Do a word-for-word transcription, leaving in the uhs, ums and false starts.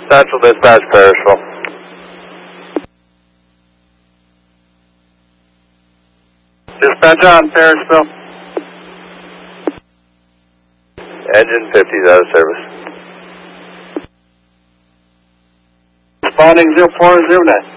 Central Dispatch, Parisville. Dispatch on, Parisville. Engine fifty is out of service. Responding zero four zero nine.